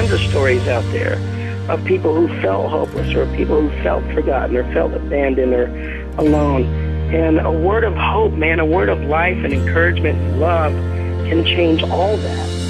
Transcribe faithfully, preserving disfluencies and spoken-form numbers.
tons of stories out there of people who felt hopeless or people who felt forgotten or felt abandoned or alone. And a word of hope, man, a word of life and encouragement and love can change all that.